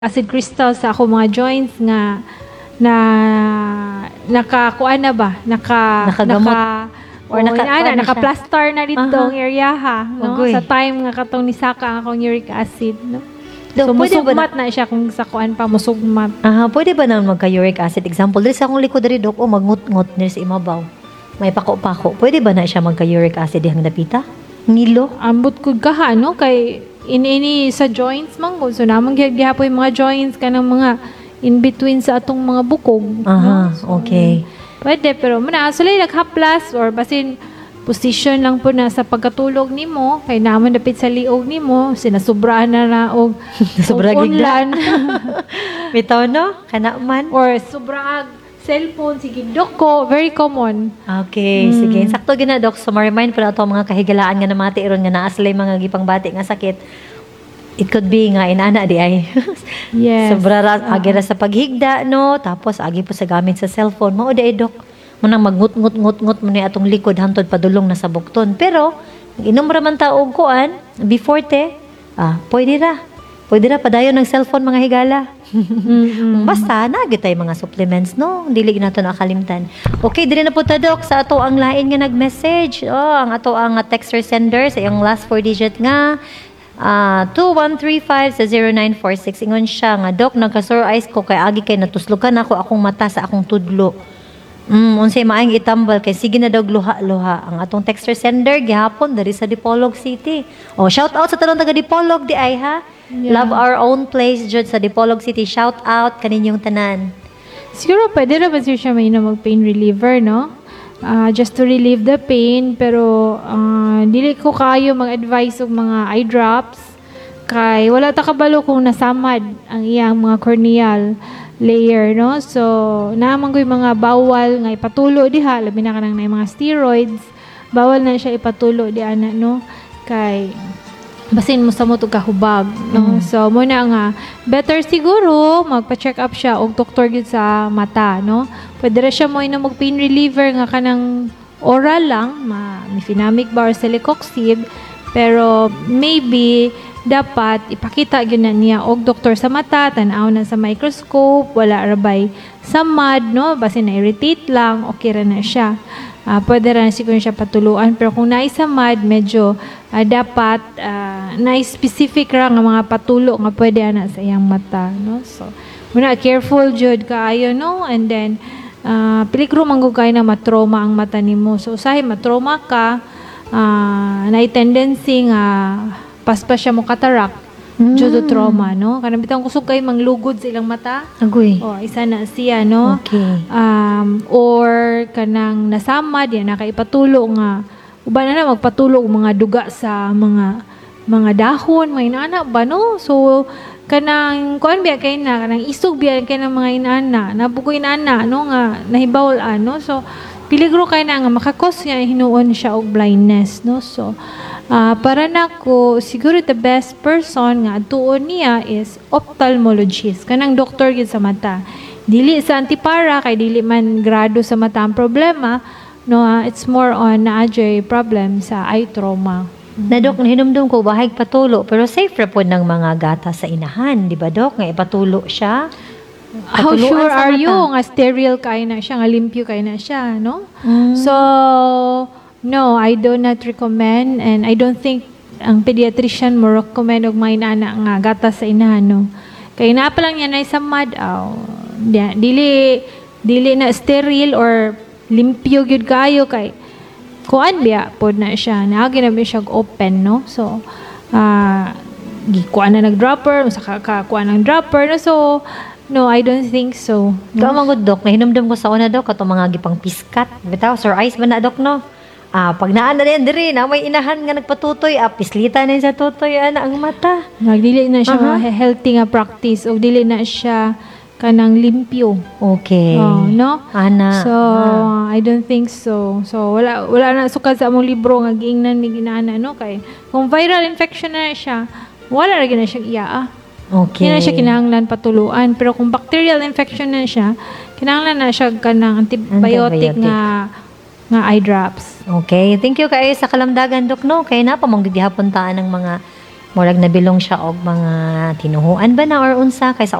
acid crystal sa ako mga joints nga na nakakuan na ba Nakagamot. Or naka-plaster na dito ang area ha, no? Agoy. Sa time nga katong nisaka ang akong uric acid, no? So Dok, pwede ba musugmat na siya kung sa kuan pa musugmat. pwede ba na magka-uric acid? Example, dili sa akong likod diri, Dok, magngut-ngut nila sa imabaw. May pako-pako. Pwede ba na siya magka-uric acid dihang napita? Ngilo? Ambot ko gaha, no? Kay ini sa joints man ko. So namang gihapoy mga joints kanang mga in between sa atong mga bukog, no? So, Okay. pwede, pero muna, sulay naghaplas or basin position lang po na sa pagkatulog nimo kay naman dapit sa liog nimo sinasubrahan na og Sobra og gigla. unlan Bitaw, no? Kana man. or sobra cellphone sige doko, very common. Okay, sige. Sakto gina, Dok. So, ma-remind po na ito mga kahigalaan nga namati iron nga naaslay mga gipangbati nga sakit. It could be nga inana di ay. Yes. Sobra agi ra sa paghigda, no? Tapos agi po sa gamit sa cellphone. Mao di ay, Dok. Munang magngut-ngut-ngut-ngut mo ni atong likod hantod padulong na sa bukton. Pero, inom ra man ta og kuan, before te, pwede ra. Pwede ra padayon ng cellphone mga higala. Basta nagitay mga supplements, no? Dili nato nakalimtan. Okay, dili na po ta, Dok, sa ato ang lain nga nag-message. Ang ato ang texter sender sa iyang last 4 digit nga 2135 sa 0946. Ingon siya nga, Dok, nagka-sore eyes ko kay agi kay natuslukan ako akong mata sa akong tudlo. Unsay maayong itambal kay sige na daw luha-luha. Ang atong texter sender gihapon dari sa Dipolog City. Shout out sa tanong taga Dipolog di ay ha. Yeah. Love our own place jud sa Dipolog City. Shout out kaninyong tanan. Siguro pwede na ba siya may mag-pain reliever, no? Just to relieve the pain, pero dili ko kayo mag-advise og mga eye drops kay wala ta kabalo kung nasamad ang iyang mga corneal layer, no? So, naman ko yung mga bawal nga ipatulo diha, labi na kanang na mga steroids, bawal na siya ipatulo di ana, no? Kay basin mo sa mo kahubag, no? So mo na nga better siguro magpa-check up siya og doktor gyud sa mata, no? Pwede ra siya mo ina mag pain reliever nga kanang oral lang, mifenamic ba or celecoxib, pero maybe dapat ipakita gyud na niya og doktor sa mata, tan-aw na sa microscope, wala rabay sa mud, no? Basin na irritate lang, okay ra na siya. Pwede rin siguro siya patuluan, pero kung naisa mad, medyo dapat na-specific ra nga mga patulo nga pwede ana sa iyang mata, no? So muna careful jud kaayo, no? And then peligro man gud kay na matrauma ang mata nimo. So usahay matrauma ka, na tendency nga paspas siya mo cataract due to trauma, no? Kanang bitang kusog kay manglugod sa ilang mata. Agoy. Isa na siya, no? Okay. Or kanang nasamad, yan, nakaipatulo nga. Uban na magpatulo og mga duga sa mga dahon, mga inana ba, no? So, kanang, kuan biya kay na, kanang isog biya kay na mga inana, nabugoy inana, no? Nga, nahibawal, ano? So, piligro kay na nga, makakos nga hinuon siya og blindness, no? So, para nako siguro the best person nga tuon niya is ophthalmologist, kanang doktor gyud sa mata. Dili sa antipara kay dili man grado sa mata ang problema, no? It's more on naadjay problem sa eye trauma. Na, Dok, nahinumdum ko bahig patulo, pero safe ra po ng mga gata sa inahan, di ba, Dok? Nga ipatulo siya. How Patuluan sure sa are mata. you nga sterile kay na siya, nga limpyo kay na siya, no? So no, I do not recommend, and I don't think ang pediatrician mo recommend og may inana nga gatas sa inahan, no? Kay na pa lang yan ay sa mad, dili na sterile or limpyo gyud kayo kay kuan biya pod na siya, naagi na siya open, no? So gikuan na nag-dropper, sa kuan ng dropper, no? So no, I don't think so. Ikaw mga good, Dok, nahinumdum ko sa una, Dok, katong mga gipang piskat. Bitaw, sore eyes ba na, Dok, no? Pag naan na rin diri na may inahan nga nagpatutoy, pislita na yun sa tutoy, ang mata. Dili na siya healthy nga practice o dili na siya kanang limpyo. Okay. No? Ana. So, I don't think so. So, wala na sukad sa among libro nga giingnan mi ginana, no? Kay kung viral infection na siya, wala ra gyud na siya iyaa. Okay. Hindi na siya kinahanglan patuluan. Pero kung bacterial infection na siya, kinahanglan na siya kanang antibiotic nga eye drops. Okay. Thank you kayo sa kalamdagan, Dok, no? Kaya na pamanggigihapon taan ng mga Murag nabilong siya og mga tinuhuan ba na or unsa kaysa